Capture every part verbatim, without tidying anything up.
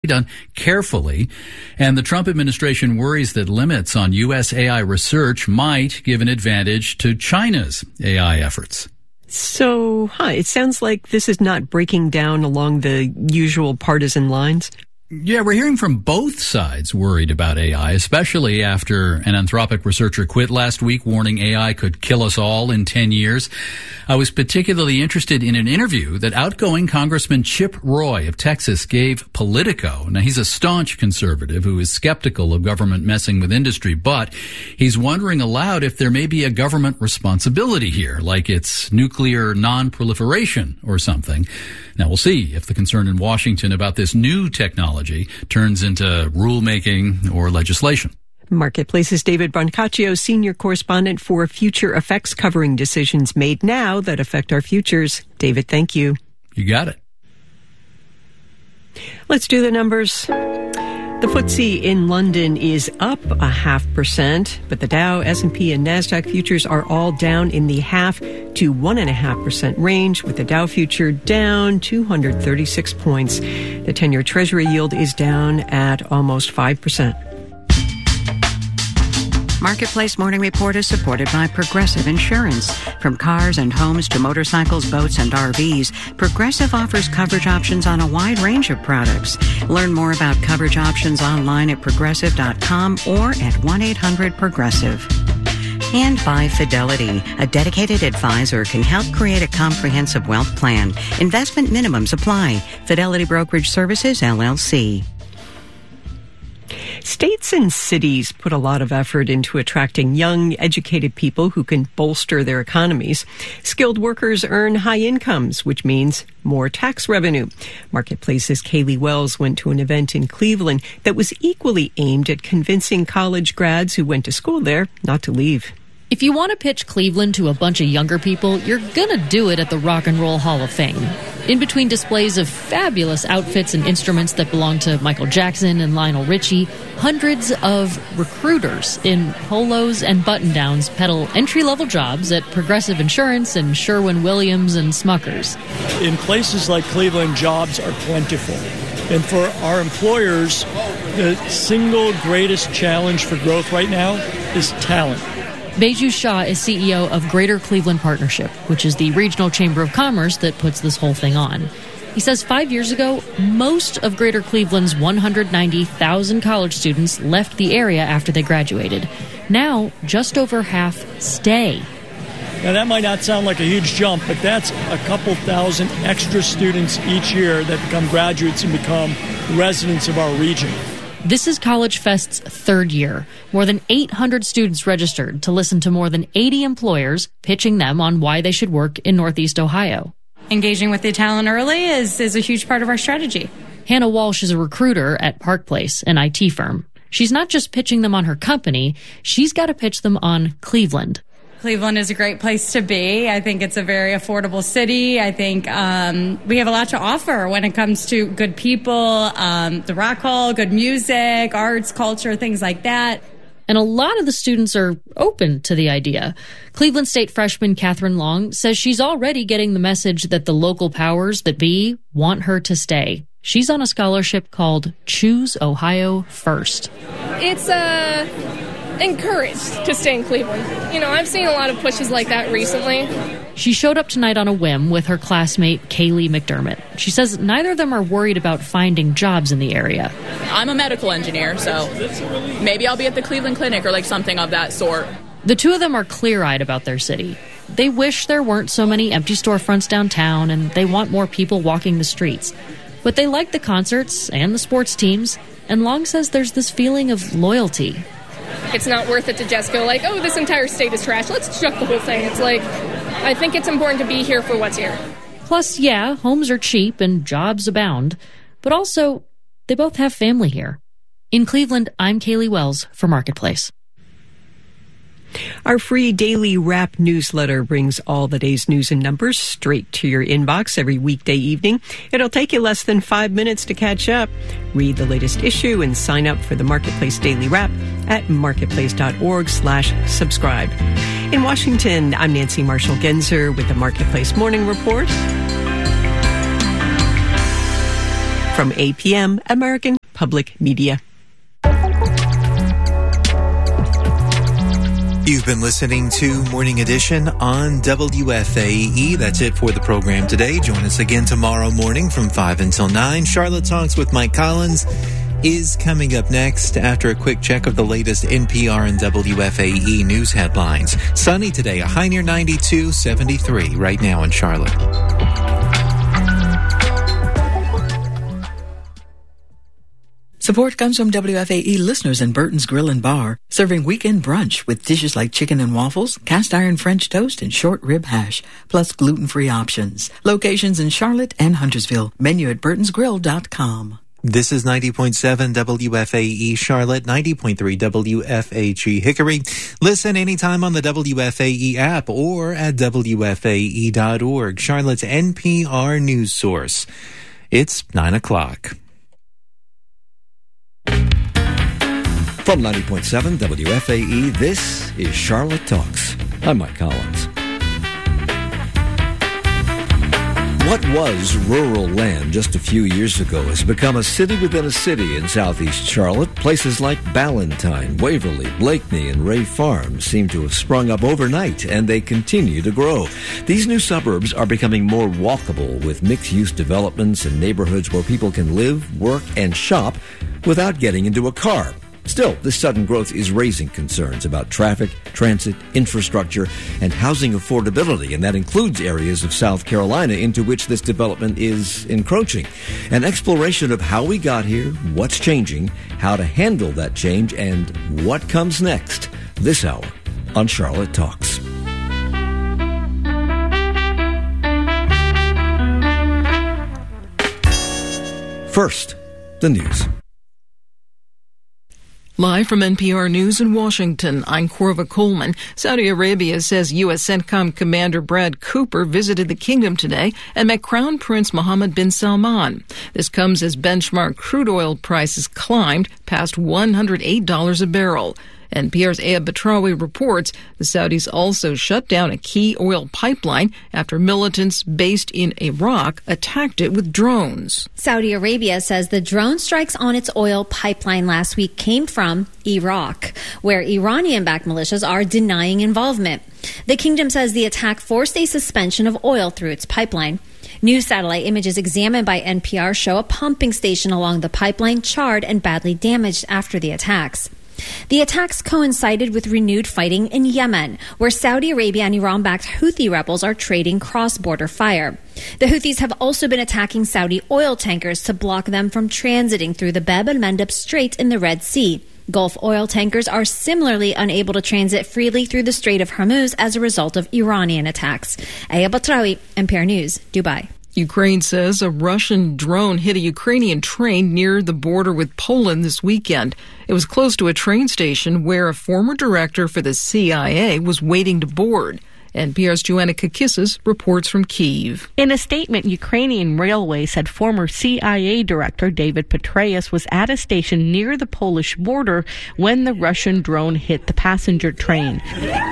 done carefully. And the Trump administration worries that limits on U S A I research might give an advantage to China's A I efforts. So, huh, it sounds like this is not breaking down along the usual partisan lines. Yeah, we're hearing from both sides worried about A I, especially after an Anthropic researcher quit last week, warning A I could kill us all in ten years. I was particularly interested in an interview that outgoing Congressman Chip Roy of Texas gave Politico. Now, he's a staunch conservative who is skeptical of government messing with industry, but he's wondering aloud if there may be a government responsibility here, like it's nuclear non-proliferation or something. Now, we'll see if the concern in Washington about this new technology turns into rulemaking or legislation. Marketplace's David Brancaccio, senior correspondent for Future Effects, covering decisions made now that affect our futures. David, thank you. You got it. Let's do the numbers. The F T S E in London is up a half percent, but the Dow, S and P, and NASDAQ futures are all down in the half to one and a half percent range, with the Dow future down two hundred thirty-six points. The ten-year Treasury yield is down at almost five percent. Marketplace Morning Report is supported by Progressive Insurance. From cars and homes to motorcycles, boats, and R Vs, Progressive offers coverage options on a wide range of products. Learn more about coverage options online at progressive dot com or at one eight hundred progressive. And by Fidelity, a dedicated advisor can help create a comprehensive wealth plan. Investment minimums apply. Fidelity Brokerage Services, L L C. States and cities put a lot of effort into attracting young, educated people who can bolster their economies. Skilled workers earn high incomes, which means more tax revenue. Marketplace's Kaylee Wells went to an event in Cleveland that was equally aimed at convincing college grads who went to school there not to leave. If you want to pitch Cleveland to a bunch of younger people, you're going to do it at the Rock and Roll Hall of Fame. In between displays of fabulous outfits and instruments that belong to Michael Jackson and Lionel Richie, hundreds of recruiters in polos and button-downs peddle entry-level jobs at Progressive Insurance and Sherwin-Williams and Smuckers. In places like Cleveland, jobs are plentiful. And for our employers, the single greatest challenge for growth right now is talent. Baiju Shah is C E O of Greater Cleveland Partnership, which is the regional chamber of commerce that puts this whole thing on. He says five years ago, most of Greater Cleveland's one hundred ninety thousand college students left the area after they graduated. Now, just over half stay. Now, that might not sound like a huge jump, but that's a couple thousand extra students each year that become graduates and become residents of our region. This is College Fest's third year. More than eight hundred students registered to listen to more than eighty employers pitching them on why they should work in Northeast Ohio. Engaging with the talent early is, is a huge part of our strategy. Hannah Walsh is a recruiter at Park Place, an I T firm. She's not just pitching them on her company, she's got to pitch them on Cleveland. Cleveland is a great place to be. I think it's a very affordable city. I think um, we have a lot to offer when it comes to good people, um, the Rock Hall, good music, arts, culture, things like that. And a lot of the students are open to the idea. Cleveland State freshman Catherine Long says she's already getting the message that the local powers that be want her to stay. She's on a scholarship called Choose Ohio First. It's a... Uh... encouraged to stay in Cleveland. You know, I've seen a lot of pushes like that recently. She showed up tonight on a whim with her classmate, Kaylee McDermott. She says neither of them are worried about finding jobs in the area. I'm a medical engineer, so maybe I'll be at the Cleveland Clinic or like something of that sort. The two of them are clear-eyed about their city. They wish there weren't so many empty storefronts downtown, and they want more people walking the streets. But they like the concerts and the sports teams, and Long says there's this feeling of loyalty. It's not worth it to just go like, oh, this entire state is trash. Let's chuck the whole thing. It's like, I think it's important to be here for what's here. Plus, yeah, homes are cheap and jobs abound. But also, they both have family here. In Cleveland, I'm Kaylee Wells for Marketplace. Our free daily wrap newsletter brings all the day's news and numbers straight to your inbox every weekday evening. It'll take you less than five minutes to catch up. Read the latest issue and sign up for the Marketplace Daily Wrap at marketplace.org slash subscribe. In Washington, I'm Nancy Marshall-Genzer with the Marketplace Morning Report. From A P M, American Public Media. You've been listening to Morning Edition on W F A E. That's it for the program today. Join us again tomorrow morning from five until nine. Charlotte Talks with Mike Collins is coming up next after a quick check of the latest N P R and W F A E news headlines. Sunny today, a high near ninety-two, seventy-three right now in Charlotte. Support comes from W F A E listeners in Burton's Grill and Bar, serving weekend brunch with dishes like chicken and waffles, cast iron French toast, and short rib hash, plus gluten-free options. Locations in Charlotte and Huntersville. Menu at burtons grill dot com. This is ninety point seven W F A E Charlotte, ninety point three W F H E Hickory. Listen anytime on the W F A E app or at W F A E dot org, Charlotte's N P R news source. It's nine o'clock. From ninety point seven W F A E, this is Charlotte Talks. I'm Mike Collins. What was rural land just a few years ago has become a city within a city in southeast Charlotte. Places like Ballantyne, Waverly, Blakeney, and Ray Farms seem to have sprung up overnight, and they continue to grow. These new suburbs are becoming more walkable with mixed-use developments and neighborhoods where people can live, work, and shop without getting into a car. Still, this sudden growth is raising concerns about traffic, transit, infrastructure, and housing affordability, and that includes areas of South Carolina into which this development is encroaching. An exploration of how we got here, what's changing, how to handle that change, and what comes next this hour on Charlotte Talks. First, the news. Live from N P R News in Washington, I'm Corva Coleman. Saudi Arabia says U S CENTCOM Commander Brad Cooper visited the kingdom today and met Crown Prince Mohammed bin Salman. This comes as benchmark crude oil prices climbed past one hundred eight dollars a barrel. N P R's Ayab Batrawi reports the Saudis also shut down a key oil pipeline after militants based in Iraq attacked it with drones. Saudi Arabia says the drone strikes on its oil pipeline last week came from Iraq, where Iranian-backed militias are denying involvement. The kingdom says the attack forced a suspension of oil through its pipeline. New satellite images examined by N P R show a pumping station along the pipeline charred and badly damaged after the attacks. The attacks coincided with renewed fighting in Yemen, where Saudi Arabia and Iran-backed Houthi rebels are trading cross-border fire. The Houthis have also been attacking Saudi oil tankers to block them from transiting through the Bab el-Mandeb Strait in the Red Sea. Gulf oil tankers are similarly unable to transit freely through the Strait of Hormuz as a result of Iranian attacks. Ayab Batrawi, N P R News, Dubai. Ukraine says a Russian drone hit a Ukrainian train near the border with Poland this weekend. It was close to a train station where a former director for the C I A was waiting to board. N P R's Joanna Kakissis reports from Kyiv. In a statement, Ukrainian Railway said former C I A director David Petraeus was at a station near the Polish border when the Russian drone hit the passenger train.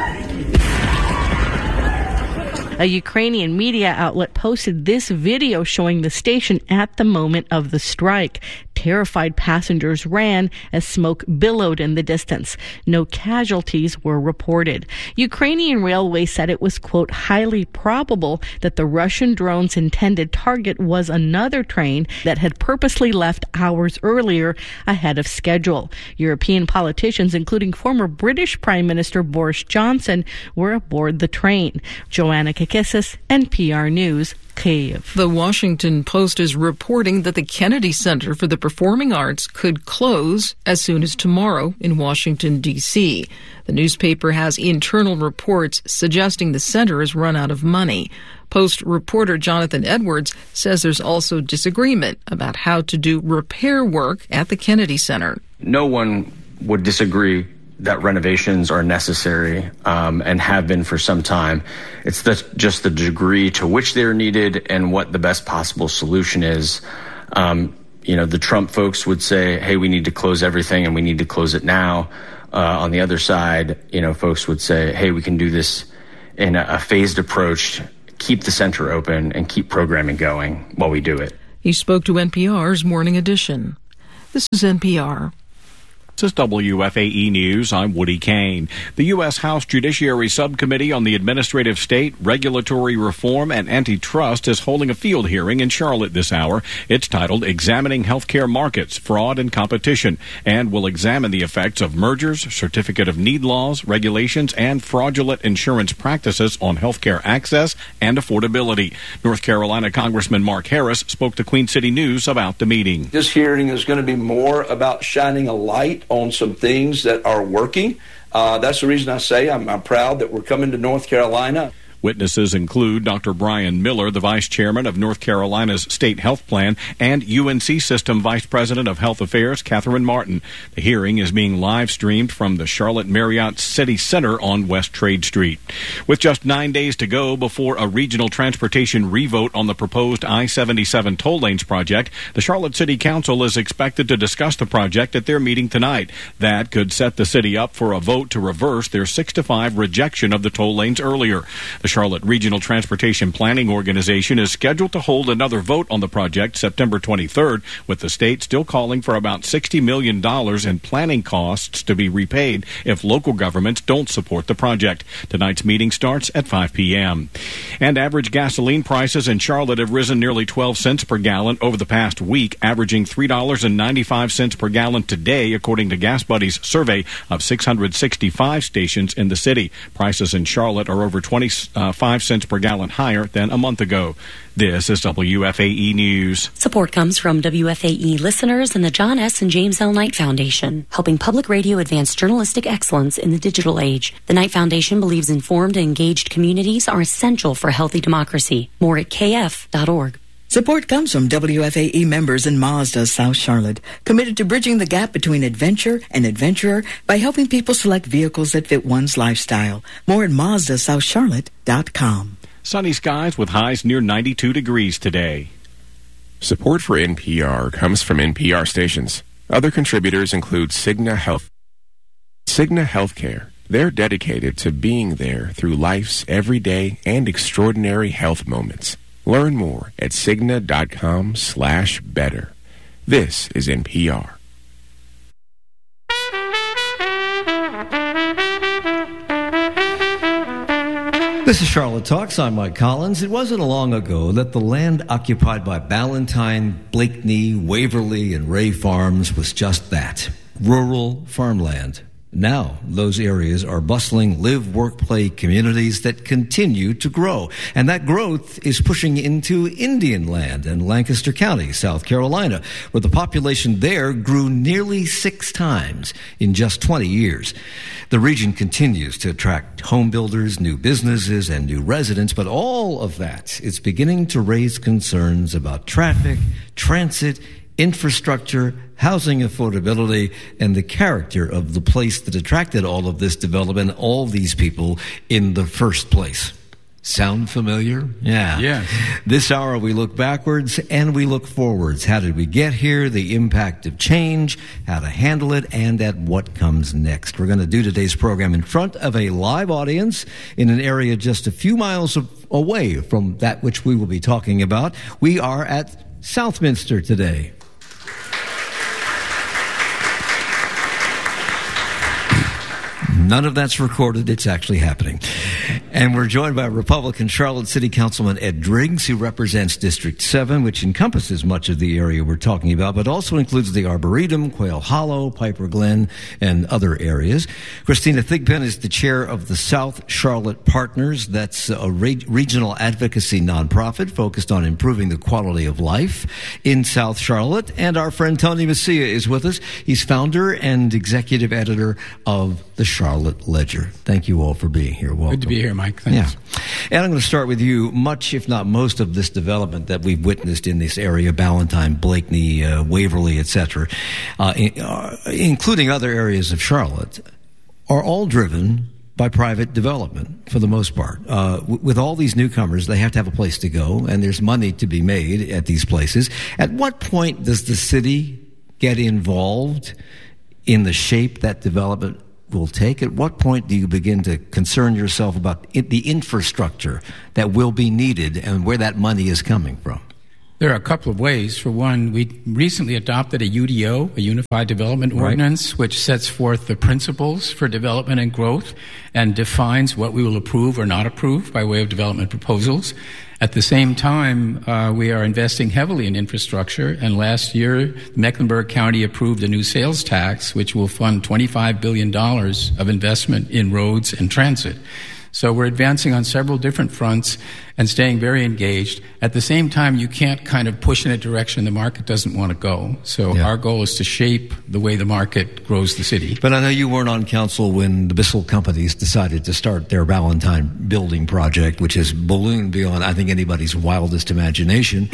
A Ukrainian media outlet posted this video showing the station at the moment of the strike. Terrified passengers ran as smoke billowed in the distance. No casualties were reported. Ukrainian Railway said it was, quote, highly probable that the Russian drone's intended target was another train that had purposely left hours earlier ahead of schedule. European politicians, including former British Prime Minister Boris Johnson, were aboard the train. Joanna Kakissis, N P R News, Kyiv. The Washington Post is reporting that the Kennedy Center for the Performing Arts could close as soon as tomorrow in Washington, D C. The newspaper has internal reports suggesting the center has run out of money. Post reporter Jonathan Edwards says there's also disagreement about how to do repair work at the Kennedy Center. No one would disagree that renovations are necessary um, and have been for some time. It's the, just the degree to which they're needed and what the best possible solution is. Um, you know, the Trump folks would say, hey, we need to close everything and we need to close it now. Uh, on the other side, you know, folks would say, hey, we can do this in a, a phased approach, keep the center open and keep programming going while we do it. He spoke to N P R's Morning Edition. This is N P R. This is W F A E News. I'm Woody Kane. The U S. House Judiciary Subcommittee on the Administrative State, Regulatory Reform, and Antitrust is holding a field hearing in Charlotte this hour. It's titled Examining Healthcare Markets, Fraud and Competition, and will examine the effects of mergers, certificate of need laws, regulations, and fraudulent insurance practices on healthcare access and affordability. North Carolina Congressman Mark Harris spoke to Queen City News about the meeting. This hearing is going to be more about shining a light on some things that are working. Uh, that's the reason I say I'm, I'm proud that we're coming to North Carolina. Witnesses include Doctor Brian Miller, the Vice Chairman of North Carolina's State Health Plan, and U N C System Vice President of Health Affairs, Catherine Martin. The hearing is being live-streamed from the Charlotte Marriott City Center on West Trade Street. With just nine days to go before a regional transportation revote on the proposed I seventy-seven toll lanes project, the Charlotte City Council is expected to discuss the project at their meeting tonight. That could set the city up for a vote to reverse their six to five rejection of the toll lanes earlier. The Charlotte Regional Transportation Planning Organization is scheduled to hold another vote on the project September twenty-third, with the state still calling for about sixty million dollars in planning costs to be repaid if local governments don't support the project. Tonight's meeting starts at five p.m. And average gasoline prices in Charlotte have risen nearly twelve cents per gallon over the past week, averaging three dollars and ninety-five cents per gallon today, according to Gas Buddy's survey of six hundred sixty-five stations in the city. Prices in Charlotte are over twenty-five cents per gallon higher than a month ago. This is W F A E News. Support comes from W F A E listeners and the John S. and James L. Knight Foundation, helping public radio advance journalistic excellence in the digital age. The Knight Foundation believes informed and engaged communities are essential for a healthy democracy. More at k f dot org. Support comes from W F A E members in Mazda, South Charlotte, committed to bridging the gap between adventure and adventurer by helping people select vehicles that fit one's lifestyle. More at Mazda South Charlotte dot com. Sunny skies with highs near ninety-two degrees today. Support for N P R comes from N P R stations. Other contributors include Cigna Health. Cigna Healthcare. They're dedicated to being there through life's everyday and extraordinary health moments. Learn more at Cigna dot com slash better. This is N P R. This is Charlotte Talks. I'm Mike Collins. It wasn't long ago that the land occupied by Ballantyne, Blakeney, Waverly, and Ray Farms was just that, rural farmland. Now, those areas are bustling live, work, play communities that continue to grow. And that growth is pushing into Indian land and Lancaster County, South Carolina, where the population there grew nearly six times in just twenty years. The region continues to attract home builders, new businesses, and new residents, but all of that is beginning to raise concerns about traffic, transit, infrastructure, housing affordability, and the character of the place that attracted all of this development, all these people in the first place. Sound familiar? Yeah. Yeah. This hour we look backwards and we look forwards. How did we get here? The impact of change, how to handle it, and at what comes next. We're going to do today's program in front of a live audience in an area just a few miles away from that which we will be talking about. We are at Southminster today. None of that's recorded. It's actually happening. And we're joined by Republican Charlotte City Councilman Ed Driggs, who represents District seven, which encompasses much of the area we're talking about, but also includes the Arboretum, Quail Hollow, Piper Glen, and other areas. Christina Thigpen is the chair of the South Charlotte Partners. That's a re- regional advocacy nonprofit focused on improving the quality of life in South Charlotte. And our friend Tony Messia is with us. He's founder and executive editor of the Charlotte Ledger. Thank you all for being here. Welcome. Good to be here, Mike. Thanks. Yeah. And I'm going to start with you. Much, if not most, of this development that we've witnessed in this area, Ballantyne, Blakeney, uh, Waverly, et cetera, uh, in, uh, including other areas of Charlotte, are all driven by private development for the most part. Uh, w- with all these newcomers, they have to have a place to go, and there's money to be made at these places. At what point does the city get involved in the shape that development will take? At what point do you begin to concern yourself about it, the infrastructure that will be needed and where that money is coming from? There are a couple of ways. For one, we recently adopted a U D O, a Unified Development Ordinance, right, which sets forth the principles for development and growth and defines what we will approve or not approve by way of development proposals. At the same time, uh, we are investing heavily in infrastructure, and last year, Mecklenburg County approved a new sales tax, which will fund twenty-five billion dollars of investment in roads and transit. So we're advancing on several different fronts and staying very engaged. At the same time, you can't kind of push in a direction the market doesn't want to go. So yeah. Our goal is to shape the way the market grows the city. But I know you weren't on council when the Bissell companies decided to start their Ballantyne building project, which has ballooned beyond, I think, anybody's wildest imagination.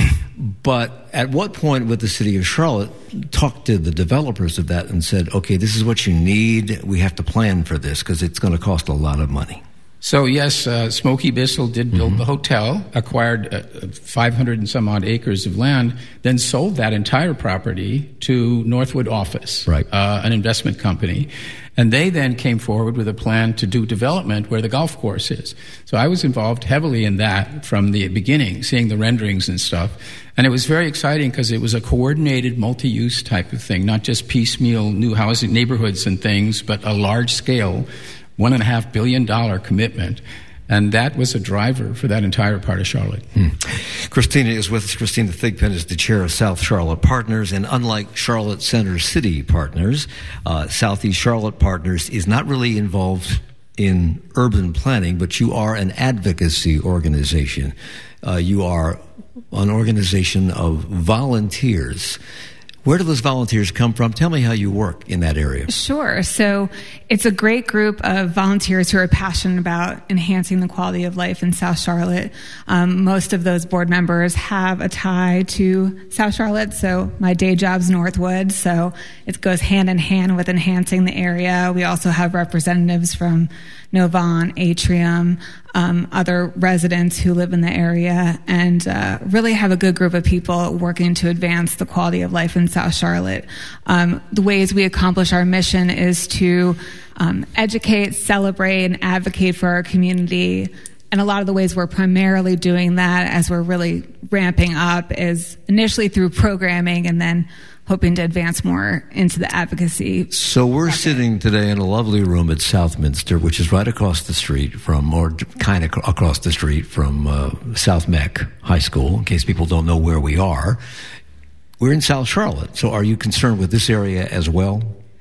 But at what point would the city of Charlotte talk to the developers of that and said, okay, this is what you need. We have to plan for this because it's going to cost a lot of money. So, yes, uh, Smokey Bissell did build mm-hmm. the hotel, acquired uh, five hundred and some odd acres of land, then sold that entire property to Northwood Office, right. uh, an investment company. And they then came forward with a plan to do development where the golf course is. So I was involved heavily in that from the beginning, seeing the renderings and stuff. And it was very exciting because it was a coordinated multi-use type of thing, not just piecemeal new housing neighborhoods and things, but a large-scale one and a half billion dollar commitment. And that was a driver for that entire part of Charlotte. Hmm. Christina is with us. Christina Thigpen is the chair of South Charlotte Partners. And unlike Charlotte Center City Partners, uh, Southeast Charlotte Partners is not really involved in urban planning, but you are an advocacy organization. Uh, you are an organization of volunteers. Where do those volunteers come from? Tell me how you work in that area. Sure. So it's a great group of volunteers who are passionate about enhancing the quality of life in South Charlotte. Um, most of those board members have a tie to South Charlotte. So my day job's Northwood. So it goes hand in hand with enhancing the area. We also have representatives from Novant, Atrium, um, other residents who live in the area, and uh, really have a good group of people working to advance the quality of life in South Charlotte. Um, the ways we accomplish our mission is to um, educate, celebrate, and advocate for our community. And a lot of the ways we're primarily doing that as we're really ramping up is initially through programming and then hoping to advance more into the advocacy. So we're project. sitting today in a lovely room at Southminster, which is right across the street from, or kind of across the street from uh, South Meck High School, in case people don't know where we are. We're in South Charlotte. So are you concerned with this area as well?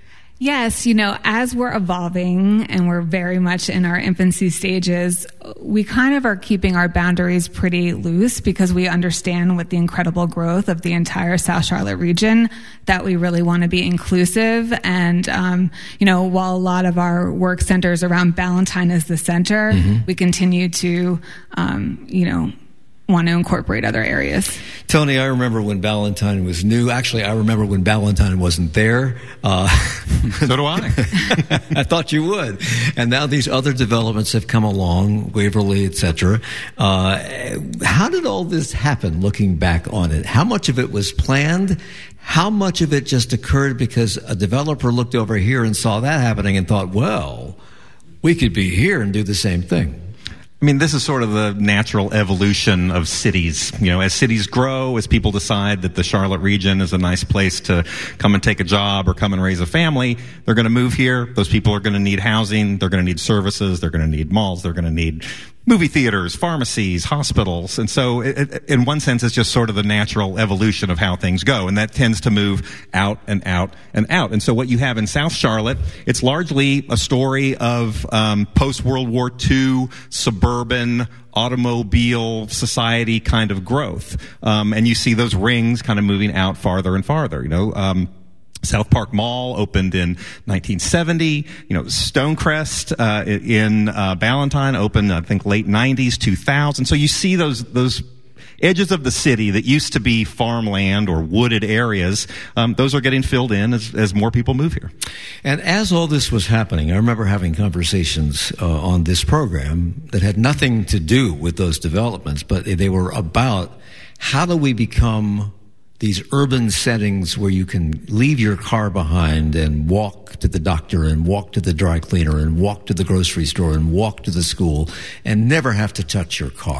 Yes, you know, as we're evolving and we're very much in our infancy stages, we kind of are keeping our boundaries pretty loose because we understand with the incredible growth of the entire South Charlotte region that we really want to be inclusive. And, um, you know, while a lot of our work centers around Ballantyne is the center, mm-hmm. we continue to, um, you know, want to incorporate other areas. Tony, I remember when Ballantyne was new. Actually, I remember when Ballantyne wasn't there. Uh, so do I. I thought you would. And now these other developments have come along, Waverly, et cetera. Uh, how did all this happen, looking back on it? How much of it was planned? How much of it just occurred because a developer looked over here and saw that happening and thought, well, we could be here and do the same thing? I mean, this is sort of the natural evolution of cities. You know, as cities grow, as people decide that the Charlotte region is a nice place to come and take a job or come and raise a family, they're going to move here. Those people are going to need housing. They're going to need services. They're going to need malls. They're going to need movie theaters, pharmacies, hospitals. And so it, it, in one sense, it's just sort of the natural evolution of how things go. And that tends to move out and out and out. And so what you have in South Charlotte, it's largely a story of um, post-World War Two suburban automobile society kind of growth. Um, and you see those rings kind of moving out farther and farther, you know. Um, South Park Mall opened in nineteen seventy. You know, Stonecrest uh, in uh, Ballantyne opened, I think, late nineties, two thousand. So you see those those edges of the city that used to be farmland or wooded areas. Um, those are getting filled in as, as more people move here. And as all this was happening, I remember having conversations uh, on this program that had nothing to do with those developments, but they were about how do we become these urban settings where you can leave your car behind and walk to the doctor and walk to the dry cleaner and walk to the grocery store and walk to the school and never have to touch your car.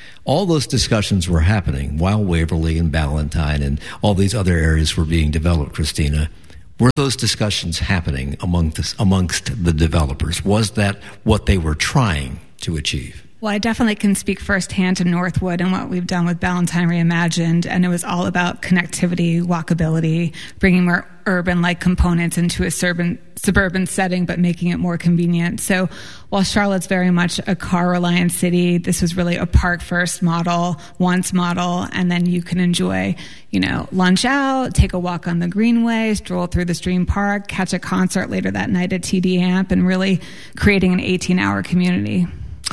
All those discussions were happening while Waverly and Ballantyne and all these other areas were being developed, Christina. Were those discussions happening among the, amongst the developers? Was that what they were trying to achieve? Well, I definitely can speak firsthand to Northwood and what we've done with Ballantyne Reimagined, and it was all about connectivity, walkability, bringing more urban-like components into a suburban, suburban setting, but making it more convenient. So while Charlotte's very much a car-reliant city, this was really a park-first model, once model, and then you can enjoy, you know, lunch out, take a walk on the Greenway, stroll through the Stream Park, catch a concert later that night at T D Amp, and really creating an eighteen-hour community.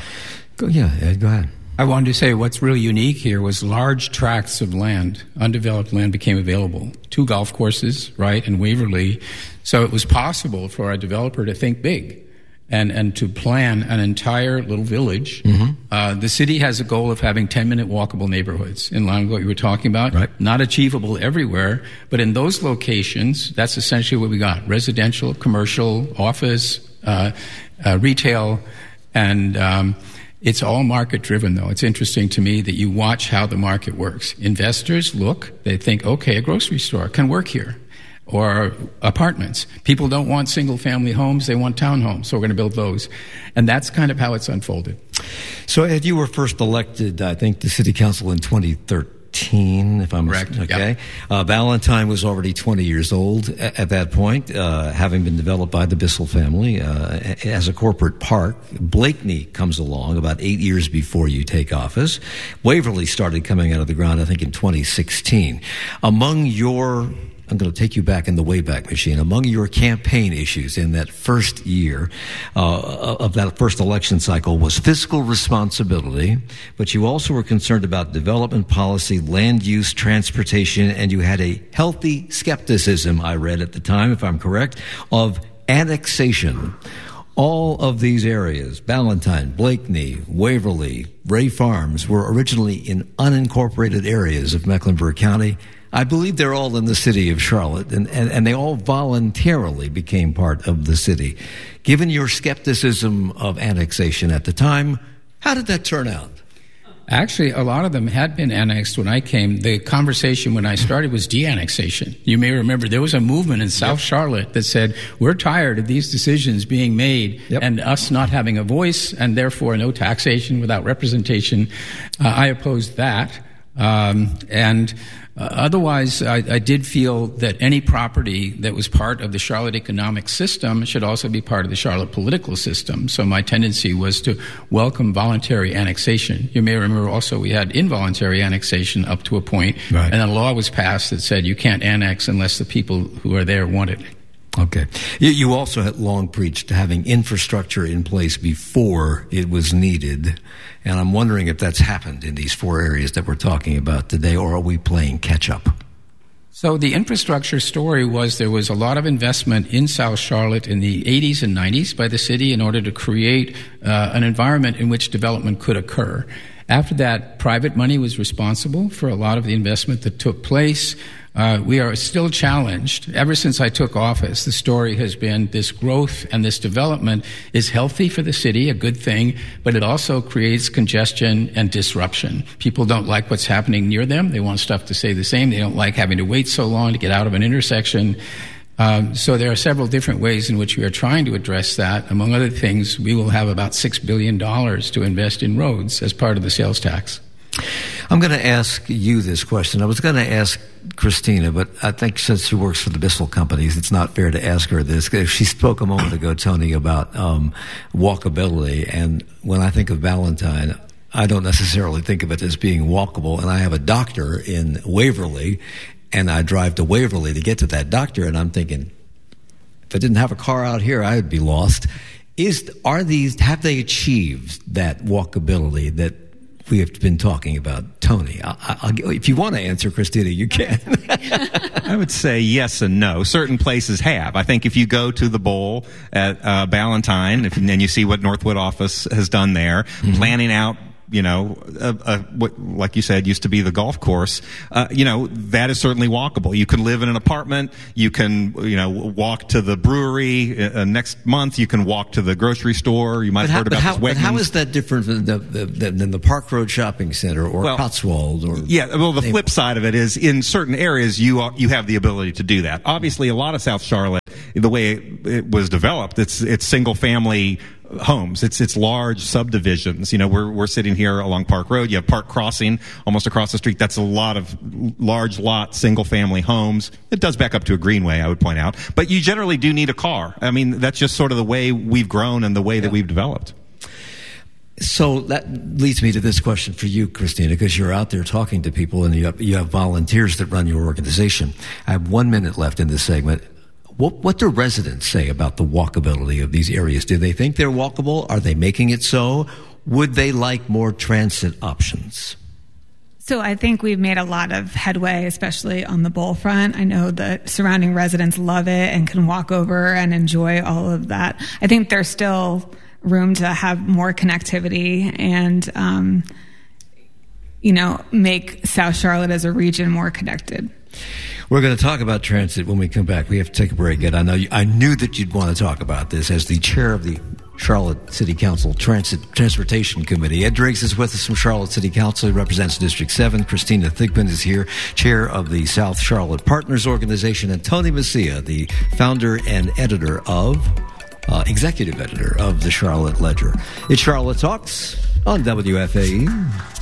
Go, yeah, Ed, go ahead. I wanted to say what's really unique here was large tracts of land, undeveloped land, became available. Two golf courses, right, in Waverly. So it was possible for a developer to think big and, and to plan an entire little village. Mm-hmm. Uh, the city has a goal of having ten-minute walkable neighborhoods, in line with what you were talking about. Right. Not achievable everywhere, but in those locations, that's essentially what we got. Residential, commercial, office, uh, uh, retail, and... Um, It's all market-driven, though. It's interesting to me that you watch how the market works. Investors look, they think, okay, a grocery store can work here, or apartments. People don't want single-family homes, they want townhomes, so we're going to build those. And that's kind of how it's unfolded. So, Ed, you were first elected, I think, to City Council in twenty thirteen, if I'm correct. Okay. Yep. Uh, Ballantyne was already twenty years old at, at that point, uh, having been developed by the Bissell family uh, as a corporate park. Blakeney comes along about eight years before you take office. Waverly started coming out of the ground, I think, in twenty sixteen. Among your... I'm going to take you back in the Wayback Machine. Among your campaign issues in that first year uh, of that first election cycle was fiscal responsibility, but you also were concerned about development policy, land use, transportation, and you had a healthy skepticism, I read at the time, if I'm correct, of annexation. All of these areas, Ballantyne, Blakeney, Waverly, Ray Farms, were originally in unincorporated areas of Mecklenburg County. I believe they're all in the city of Charlotte, and, and, and they all voluntarily became part of the city. Given your skepticism of annexation at the time, how did that turn out? Actually, a lot of them had been annexed when I came. The conversation when I started was de-annexation. You may remember there was a movement in South yep. Charlotte that said, we're tired of these decisions being made yep. and us not having a voice, and therefore no taxation without representation. Uh, I opposed that. Um, and uh, otherwise, I, I did feel that any property that was part of the Charlotte economic system should also be part of the Charlotte political system. So my tendency was to welcome voluntary annexation. You may remember also we had involuntary annexation up to a point, right. and a law was passed that said you can't annex unless the people who are there want it. Okay. You, you also had long preached having infrastructure in place before it was needed. And I'm wondering if that's happened in these four areas that we're talking about today, or are we playing catch up? So the infrastructure story was there was a lot of investment in South Charlotte in the eighties and nineties by the city in order to create uh, an environment in which development could occur. After that, private money was responsible for a lot of the investment that took place. Uh, we are still challenged. Ever since I took office, the story has been this growth and this development is healthy for the city, a good thing, but it also creates congestion and disruption. People don't like what's happening near them. They want stuff to stay the same. They don't like having to wait so long to get out of an intersection. Um, so there are several different ways in which we are trying to address that. Among other things, we will have about six billion dollars to invest in roads as part of the sales tax. I'm going to ask you this question. I was going to ask Christina, but I think since she works for the Bissell companies, it's not fair to ask her this. She spoke a moment ago, Tony, about um, walkability. And when I think of Ballantyne, I don't necessarily think of it as being walkable. And I have a doctor in Waverly, and I drive to Waverly to get to that doctor. And I'm thinking, if I didn't have a car out here, I would be lost. Is are these have they achieved that walkability that we have been talking about? Tony, I, I'll, if you want to answer, Christina, you can. I would say yes and no. Certain places have. I think if you go to the bowl at uh, Ballantyne, if, and you see what Northwood office has done there, mm-hmm. planning out you know, a, a, what, like you said, used to be the golf course, uh, you know, that is certainly walkable. You can live in an apartment. You can, you know, walk to the brewery. Uh, next month, you can walk to the grocery store. You might but have how, heard but about how, this but Wegmans. how is that different than the, the, than the Park Road Shopping Center or well, Cotswold? Or yeah, well, the flip side of it is in certain areas you are, you have the ability to do that. Obviously, a lot of South Charlotte, the way it, it was developed, it's it's single family homes. It's it's large subdivisions. You know, we're we're sitting here along Park Road. You have Park Crossing almost across the street. That's a lot of large lot single family homes. It does back up to a greenway, I would point out. But you generally do need a car. I mean, that's just sort of the way we've grown and the way yeah. that we've developed. So that leads me to this question for you, Christina, because you're out there talking to people and you have, you have volunteers that run your organization. I have one minute left in this segment. What, what do residents say about the walkability of these areas? Do they think they're walkable? Are they making it so? Would they like more transit options? So I think we've made a lot of headway, especially on the Bowl front. I know the surrounding residents love it and can walk over and enjoy all of that. I think there's still room to have more connectivity and, um, you know, make South Charlotte as a region more connected. We're going to talk about transit when we come back. We have to take a break. And I know you, I knew that you'd want to talk about this as the chair of the Charlotte City Council Transit Transportation Committee. Ed Driggs is with us from Charlotte City Council. He represents District seven. Christina Thigpen is here, chair of the South Charlotte Partners Organization. And Tony Messia, the founder and editor of... Uh, executive editor of the Charlotte Ledger. It's Charlotte Talks on W F A E.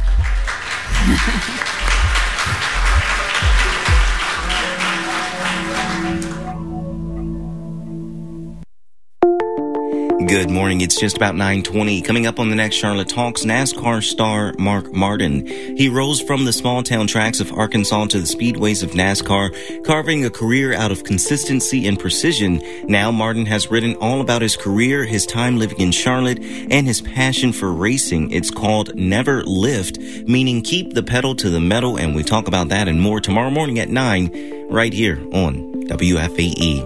Good morning. It's just about nine twenty. Coming up on the next Charlotte Talks, NASCAR star Mark Martin. He rose from the small-town tracks of Arkansas to the speedways of NASCAR, carving a career out of consistency and precision. Now Martin has written all about his career, his time living in Charlotte, and his passion for racing. It's called Never Lift, meaning keep the pedal to the metal, and we talk about that and more tomorrow morning at nine, right here on W F A E.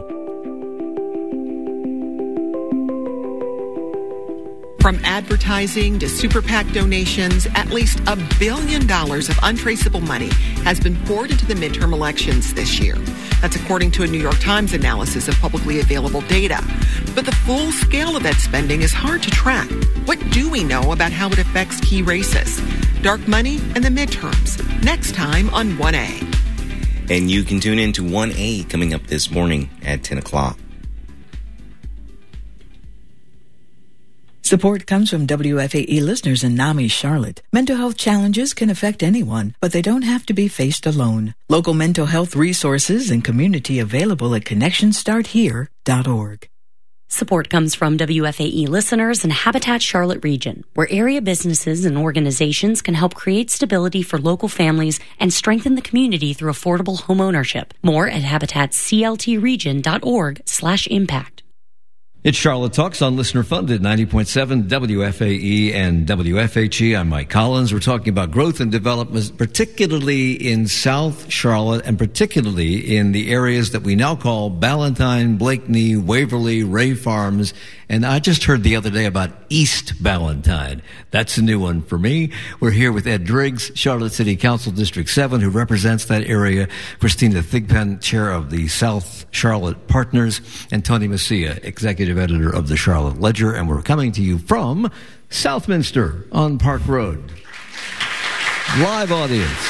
From advertising to super PAC donations, at least a billion dollars of untraceable money has been poured into the midterm elections this year. That's according to a New York Times analysis of publicly available data. But the full scale of that spending is hard to track. What do we know about how it affects key races? Dark money and the midterms. Next time on one A. And you can tune in to one A coming up this morning at ten o'clock. Support comes from W F A E listeners in NAMI, Charlotte. Mental health challenges can affect anyone, but they don't have to be faced alone. Local mental health resources and community available at connection start here dot org. Support comes from W F A E listeners in Habitat Charlotte region, where area businesses and organizations can help create stability for local families and strengthen the community through affordable homeownership. More at habitat c l t region dot org slash impact. It's Charlotte Talks on listener-funded ninety point seven W F A E and W F H E. I'm Mike Collins. We're talking about growth and development, particularly in South Charlotte and particularly in the areas that we now call Ballantyne, Blakeney, Waverly, Ray Farms. And I just heard the other day about East Ballantyne. That's a new one for me. We're here with Ed Driggs, Charlotte City Council District seven, who represents that area, Christina Thigpen, chair of the South Charlotte Partners, and Tony Messia, executive editor of the Charlotte Ledger. And we're coming to you from Southminster on Park Road. Live audience.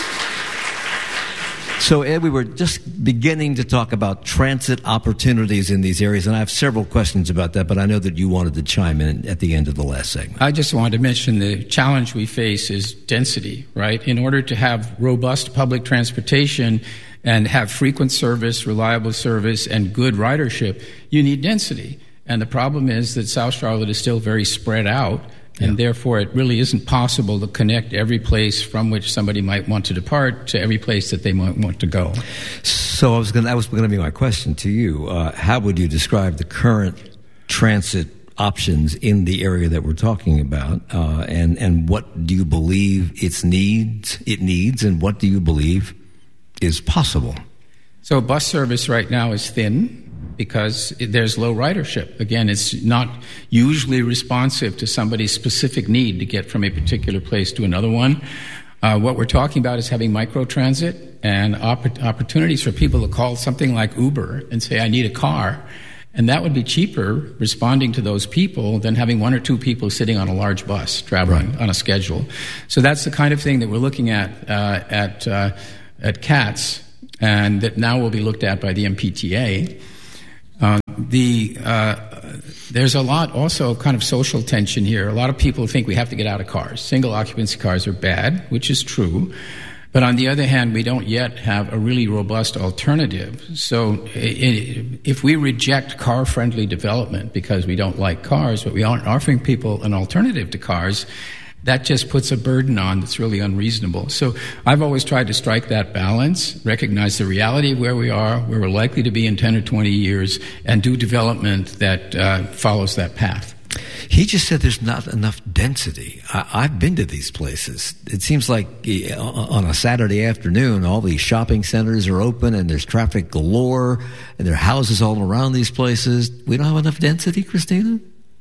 So, Ed, we were just beginning to talk about transit opportunities in these areas, and I have several questions about that, but I know that you wanted to chime in at the end of the last segment. I just wanted to mention the challenge we face is density, right? In order to have robust public transportation and have frequent service, reliable service, and good ridership, you need density. And the problem is that South Charlotte is still very spread out, and yeah. therefore it really isn't possible to connect every place from which somebody might want to depart to every place that they might want to go. So I was going that was going to be my question to you. Uh, how would you describe the current transit options in the area that we're talking about, uh, and and what do you believe its needs it needs, and what do you believe is possible? So bus service right now is thin. because there's low ridership. Again, it's not usually responsive to somebody's specific need to get from a particular place to another one. Uh, what we're talking about is having microtransit and opp- opportunities for people to call something like Uber and say, I need a car. And that would be cheaper responding to those people than having one or two people sitting on a large bus traveling right. on a schedule. So that's the kind of thing that we're looking at uh, at uh, at CATS, and that now will be looked at by the M P T A. Uh, the uh, there's a lot also of kind of social tension here. A lot of people think we have to get out of cars. Single occupancy cars are bad, which is true. But on the other hand, we don't yet have a really robust alternative. So if we reject car-friendly development because we don't like cars, but we aren't offering people an alternative to cars, that just puts a burden on that's really unreasonable. So I've always tried to strike that balance, recognize the reality of where we are, where we're likely to be in ten or twenty years, and do development that uh, follows that path. He just said there's not enough density. I, I've been to these places. It seems like on a Saturday afternoon, all these shopping centers are open and there's traffic galore and there are houses all around these places. We don't have enough density, Christina?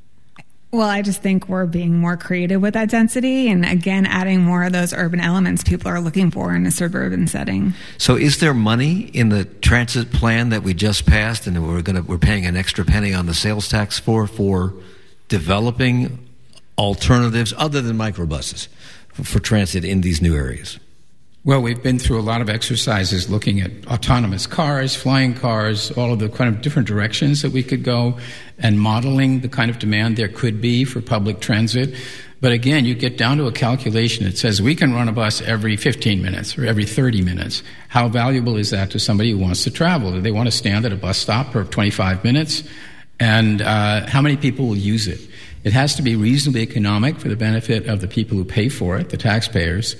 Well, I just think we're being more creative with that density and, again, adding more of those urban elements people are looking for in a suburban setting. So is there money in the transit plan that we just passed and we're going to, we're paying an extra penny on the sales tax for, for developing alternatives other than microbuses for, for transit in these new areas? Well, we've been through a lot of exercises looking at autonomous cars, flying cars, all of the kind of different directions that we could go, and modeling the kind of demand there could be for public transit. But again, you get down to a calculation that says we can run a bus every fifteen minutes or every thirty minutes. How valuable is that to somebody who wants to travel? Do they want to stand at a bus stop for twenty-five minutes? And uh, how many people will use it? It has to be reasonably economic for the benefit of the people who pay for it, the taxpayers.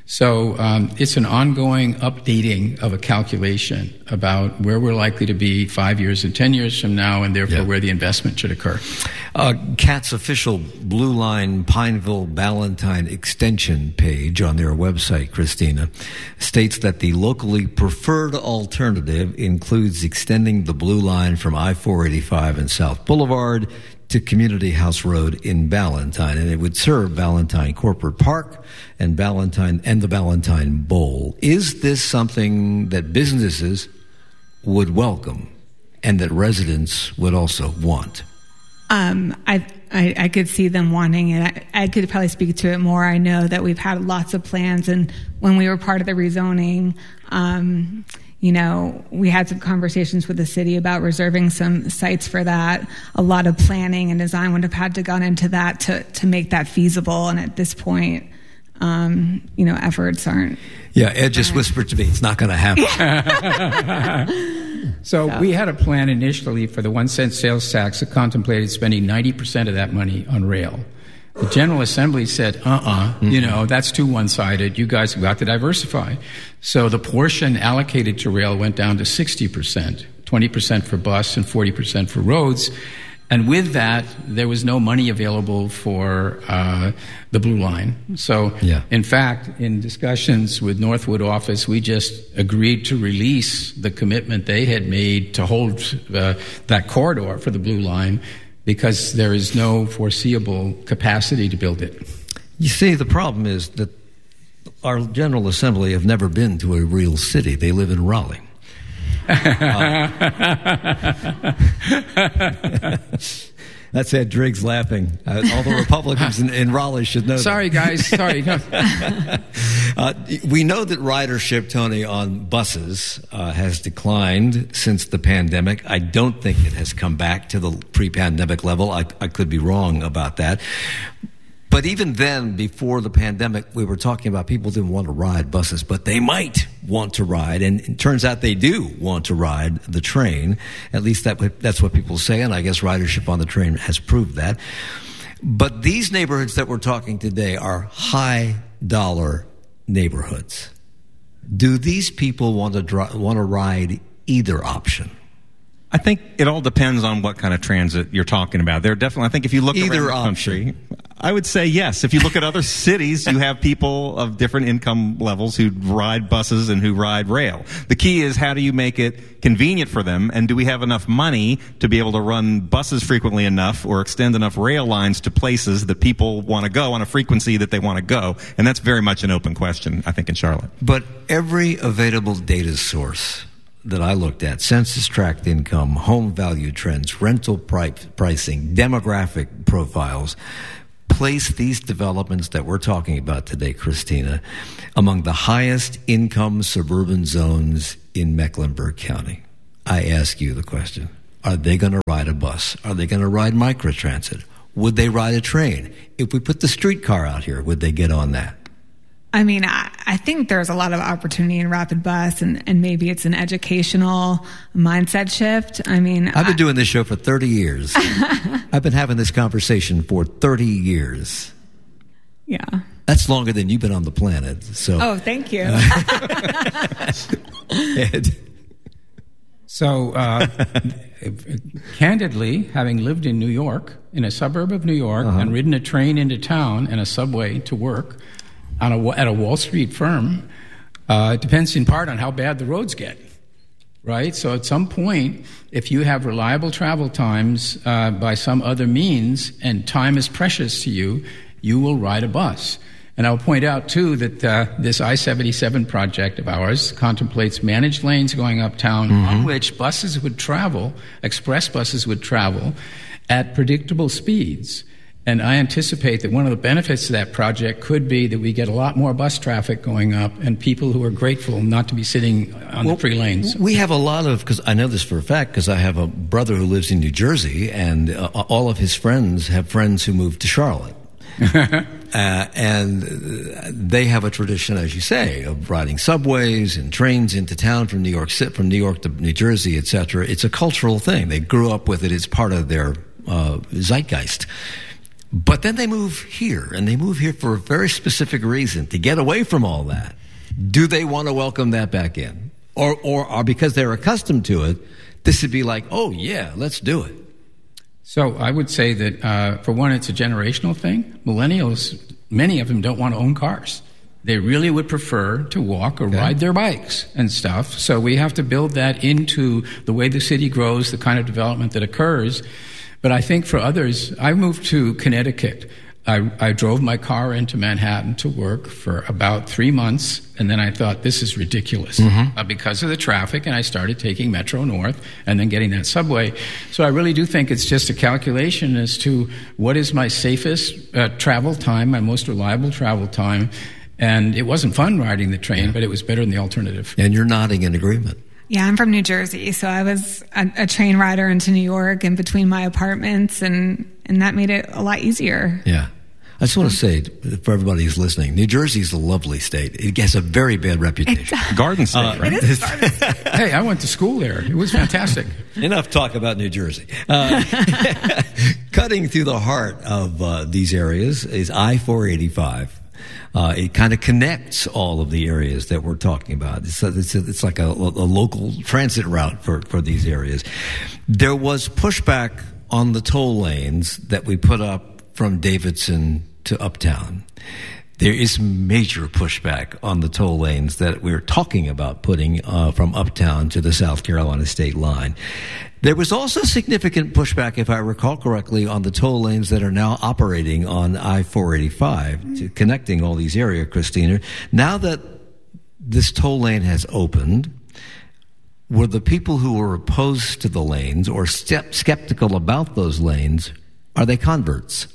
So um, it's an ongoing updating of a calculation about where we're likely to be five years and ten years from now, and therefore yeah. where the investment should occur. Uh, CAT's official Blue Line Pineville Ballantyne extension page on their website, Christina, states that the locally preferred alternative includes extending the Blue Line from I four eighty-five and South Boulevard to Community House Road in Ballantyne, and it would serve Ballantyne Corporate Park and Ballantyne and the Ballantyne Bowl. Is this something that businesses would welcome and that residents would also want? Um, I, I I could see them wanting it. I, I could probably speak to it more. I know that we've had lots of plans, and when we were part of the rezoning, um, you know, we had some conversations with the city about reserving some sites for that. A lot of planning and design would have had to gone into that to, to make that feasible. And at this point, um, you know, efforts aren't. Yeah, Ed just uh, whispered to me, it's not going to happen. so, so we had a plan initially for the one cent sales tax that contemplated spending ninety percent of that money on rail. The General Assembly said, uh-uh, mm-hmm. you know, that's too one-sided. You guys have got to diversify. So the portion allocated to rail went down to sixty percent, twenty percent for bus and forty percent for roads. And with that, there was no money available for uh, the Blue Line. So, yeah. in fact, in discussions with Northwood office, we just agreed to release the commitment they had made to hold uh, that corridor for the Blue Line, because there is no foreseeable capacity to build it. You see, the problem is that our General Assembly have never been to a real city. They live in Raleigh. Uh, that's Ed Driggs laughing. Uh, all the Republicans in, in Raleigh should know Sorry, that. guys. Sorry. uh, we know that ridership, Tony, on buses uh, has declined since the pandemic. I don't think it has come back to the pre-pandemic level. I, I could be wrong about that. But even then, before the pandemic, we were talking about people didn't want to ride buses, but they might want to ride. And it turns out they do want to ride the train. At least that, that's what people say, and I guess ridership on the train has proved that. But these neighborhoods that we're talking today are high-dollar neighborhoods. Do these people want to dri- want to ride either option? I think it all depends on what kind of transit you're talking about. There definitely, I think if you look Either around the country, I would say yes. If you look at other cities, you have people of different income levels who ride buses and who ride rail. The key is, how do you make it convenient for them, and do we have enough money to be able to run buses frequently enough or extend enough rail lines to places that people want to go on a frequency that they want to go? And that's very much an open question, I think, in Charlotte. But every available data source that I looked at, census tract income, home value trends, rental pri- pricing, demographic profiles, place these developments that we're talking about today, Christina, among the highest income suburban zones in Mecklenburg County. I ask you the question, are they going to ride a bus? Are they going to ride microtransit? Would they ride a train? If we put the streetcar out here, would they get on that? I mean, I, I think there's a lot of opportunity in Rapid Bus, and, and maybe it's an educational mindset shift. I mean, I've been I, doing this show for thirty years. I've been having this conversation for thirty years. Yeah. That's longer than you've been on the planet. So. Oh, thank you. Ed. So, uh, candidly, having lived in New York, in a suburb of New York, uh-huh. and ridden a train into town and a subway to work, on a, at a Wall Street firm, uh, it depends in part on how bad the roads get, right? So at some point, if you have reliable travel times uh, by some other means and time is precious to you, you will ride a bus. And I'll point out, too, that uh, this I seventy-seven project of ours contemplates managed lanes going uptown mm-hmm. on which buses would travel, express buses would travel, at predictable speeds. And I anticipate that one of the benefits of that project could be that we get a lot more bus traffic going up and people who are grateful not to be sitting on well, the free lanes. We have a lot of, because I know this for a fact, because I have a brother who lives in New Jersey, and uh, all of his friends have friends who moved to Charlotte. uh, and they have a tradition, as you say, of riding subways and trains into town from New York, from New York to New Jersey, et cetera. It's a cultural thing. They grew up with it. It's part of their uh, zeitgeist. But then they move here, and they move here for a very specific reason, to get away from all that. Do they want to welcome that back in? Or, or, or because they're accustomed to it, this would be like, oh, yeah, let's do it. So I would say that, uh, for one, it's a generational thing. Millennials, many of them don't want to own cars. They really would prefer to walk or okay. ride their bikes and stuff. So we have to build that into the way the city grows, the kind of development that occurs. But I think for others, I moved to Connecticut. I, I drove my car into Manhattan to work for about three months, and then I thought, this is ridiculous mm-hmm. uh, because of the traffic, and I started taking Metro North and then getting that subway. So I really do think it's just a calculation as to what is my safest uh, travel time, my most reliable travel time, and it wasn't fun riding the train, but it was better than the alternative. And you're nodding in agreement. Yeah, I'm from New Jersey, so I was a, a train rider into New York and between my apartments, and, and that made it a lot easier. Yeah. I just want to say, for everybody who's listening, New Jersey is a lovely state. It has a very bad reputation. Garden state, uh, right? It is garden state. Hey, I went to school there. It was fantastic. Enough talk about New Jersey. Uh, cutting through the heart of uh, these areas is I four eighty-five. Uh, it kind of connects all of the areas that we're talking about. It's, it's, it's like a, a local transit route for, for these areas. There was pushback on the toll lanes that we put up from Davidson to Uptown. There is major pushback on the toll lanes that we're talking about putting uh, from Uptown to the South Carolina state line. There was also significant pushback, if I recall correctly, on the toll lanes that are now operating on I four eighty-five, to connecting all these areas, Christina. Now that this toll lane has opened, were the people who were opposed to the lanes or step, skeptical about those lanes, are they converts?